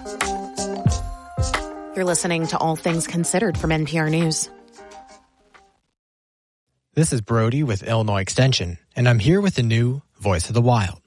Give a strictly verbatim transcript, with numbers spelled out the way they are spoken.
You're listening to All Things Considered from N P R News. This is Brody with Illinois Extension, and I'm here with the new Voice of the Wild.